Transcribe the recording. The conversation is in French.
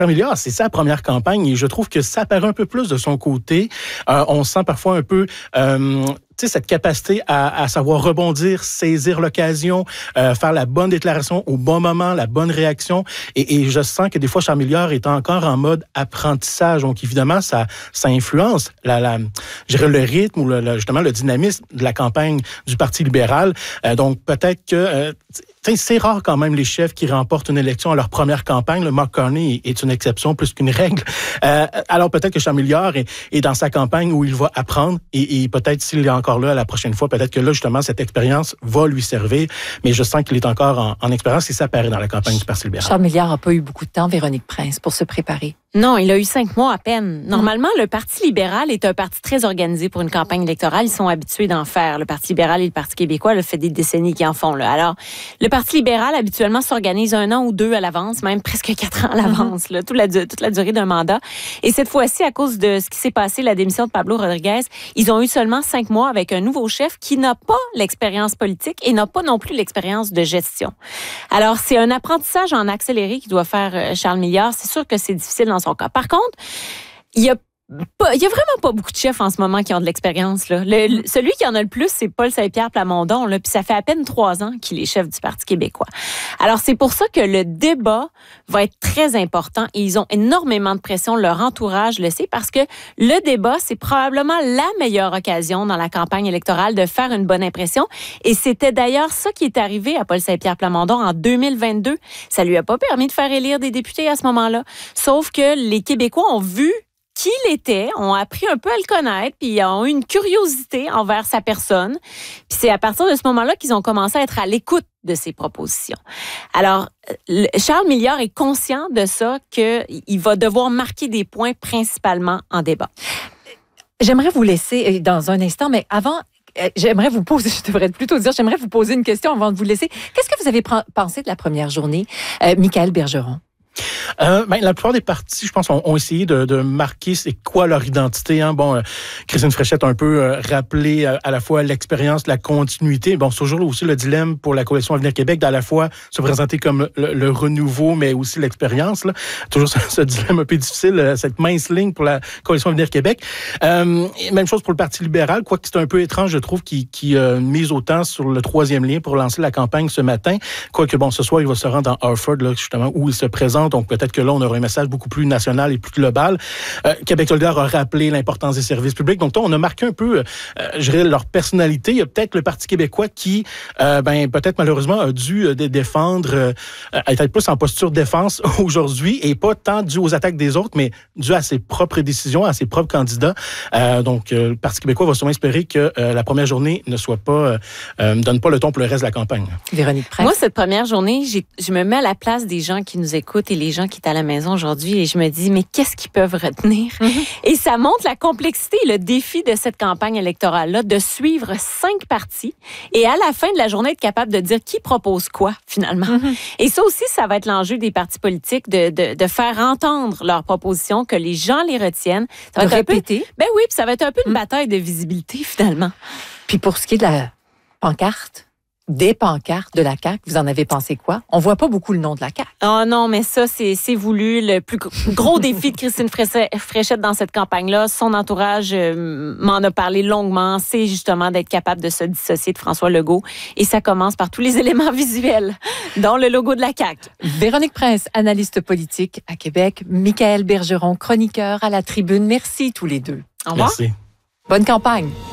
Charles Milliard, c'est sa première campagne et je trouve que ça paraît un peu plus de son côté. On sent parfois un peu cette capacité à savoir rebondir, saisir l'occasion, faire la bonne déclaration au bon moment, la bonne réaction. Et je sens que des fois, Charles Milliard est encore en mode apprentissage. Donc, évidemment, ça influence je dirais, le rythme ou justement le dynamisme de la campagne du Parti libéral. Donc, peut-être que... c'est rare quand même les chefs qui remportent une élection à leur première campagne. Le Mark Carney est une exception plus qu'une règle. Alors peut-être que Charles Milliard est dans sa campagne où il va apprendre et peut-être s'il est encore là la prochaine fois, peut-être que là justement cette expérience va lui servir. Mais je sens qu'il est encore en expérience et ça paraît dans la campagne du Parti libéral. Charles Milliard n'a pas eu beaucoup de temps, Véronique Prince, pour se préparer. Non, il a eu 5 mois à peine. Normalement, le Parti libéral est un parti très organisé pour une campagne électorale. Ils sont habitués d'en faire. Le Parti libéral et le Parti québécois, le fait des décennies qu'ils en font. Là. Alors, le Parti libéral, habituellement, s'organise 1 an ou 2 à l'avance, même presque 4 ans à l'avance, là, toute la durée d'un mandat. Et cette fois-ci, à cause de ce qui s'est passé, la démission de Pablo Rodriguez, ils ont eu seulement 5 mois avec un nouveau chef qui n'a pas l'expérience politique et n'a pas non plus l'expérience de gestion. Alors, c'est un apprentissage en accéléré qui doit faire Charles Milliard. C'est sûr que c'est difficile dans son cas. Par contre, il y a vraiment pas beaucoup de chefs en ce moment qui ont de l'expérience. Là. Celui qui en a le plus, c'est Paul Saint-Pierre Plamondon. Là, puis ça fait à peine 3 ans qu'il est chef du Parti québécois. Alors, c'est pour ça que le débat va être très important et ils ont énormément de pression. Leur entourage le sait parce que le débat, c'est probablement la meilleure occasion dans la campagne électorale de faire une bonne impression. Et c'était d'ailleurs ça qui est arrivé à Paul Saint-Pierre Plamondon en 2022. Ça lui a pas permis de faire élire des députés à ce moment-là. Sauf que les Québécois ont vu qui il était, ont appris un peu à le connaître, puis ont eu une curiosité envers sa personne. Puis c'est à partir de ce moment-là qu'ils ont commencé à être à l'écoute de ses propositions. Alors, Charles Milliard est conscient de ça, qu'il va devoir marquer des points principalement en débat. J'aimerais vous laisser dans un instant, mais avant... J'aimerais vous poser une question avant de vous laisser. Qu'est-ce que vous avez pensé de la première journée, Michaël Bergeron? La plupart des partis, je pense, ont essayé de marquer c'est quoi leur identité. Hein. Bon, Christine Fréchette a un peu rappelé à la fois l'expérience, la continuité. Bon, c'est toujours aussi le dilemme pour la Coalition Avenir Québec d'à la fois se présenter comme le renouveau, mais aussi l'expérience. Là. Toujours ce dilemme un peu difficile, cette mince ligne pour la Coalition Avenir Québec. Même chose pour le Parti libéral, quoique c'est un peu étrange, je trouve, qui mise autant sur le 3e lien pour lancer la campagne ce matin. Quoique, bon, ce soir, il va se rendre dans Harford, là, justement, où il se présente. Donc, peut-être que là, on aura un message beaucoup plus national et plus global. Québec solidaire a rappelé l'importance des services publics. Donc, on a marqué un peu, je dirais, leur personnalité. Il y a peut-être le Parti québécois qui, peut-être malheureusement, a dû défendre, être plus en posture de défense aujourd'hui et pas tant dû aux attaques des autres, mais dû à ses propres décisions, à ses propres candidats. Donc, le Parti québécois va sûrement espérer que la première journée ne soit pas, donne pas le ton pour le reste de la campagne. Véronique Prince. Moi, cette première journée, je me mets à la place des gens qui nous écoutent et les gens qui sont à la maison aujourd'hui et je me dis, mais qu'est-ce qu'ils peuvent retenir? Et ça montre la complexité et le défi de cette campagne électorale-là, de suivre 5 partis et à la fin de la journée, être capable de dire qui propose quoi, finalement. Et ça aussi, ça va être l'enjeu des partis politiques, de faire entendre leurs propositions, que les gens les retiennent. Ça va être répéter. Ben oui, puis ça va être un peu une bataille de visibilité, finalement. Puis pour ce qui est de la pancarte, des pancartes de la CAQ, vous en avez pensé quoi? On voit pas beaucoup le nom de la CAQ. Oh non, mais ça, c'est voulu. Le plus gros défi de Christine Fréchette dans cette campagne-là, son entourage m'en a parlé longuement, c'est justement d'être capable de se dissocier de François Legault. Et ça commence par tous les éléments visuels, dont le logo de la CAQ. Véronique Prince, analyste politique à Québec. Michaël Bergeron, chroniqueur à La Tribune. Merci tous les deux. Au revoir. Merci. Bonne campagne.